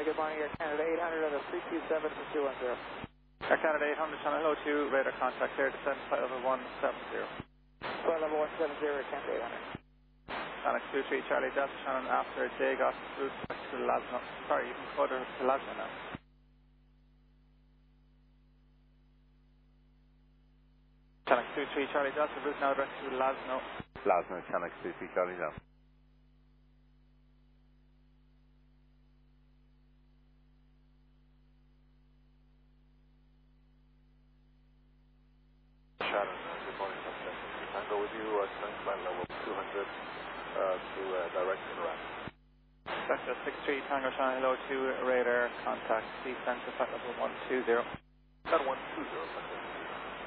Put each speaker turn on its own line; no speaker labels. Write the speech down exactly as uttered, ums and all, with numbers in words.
good morning, Air Canada eight hundred on the three two seven from two one zero.
Air Canada eight hundred, channel hello two, radar contact here, descend flight level one seven zero.
Flight level one seven zero, Air Canada eight hundred.
Channel two three Charlie Delta, channel after Dagos, route to Lasno. Sorry, you can code to Lasno now. Channel two three Charlie Delta, route now direct to Lasno.
Lasno, channel two three Charlie Delta.
Sharon, uh, good morning, Sunset. Tango with you, uh, descend flight level two hundred uh, to uh, direct Iraq.
Delta six three Tango, channel hello two, radar contact, descend to flight level one two zero.
one two zero, Sunset.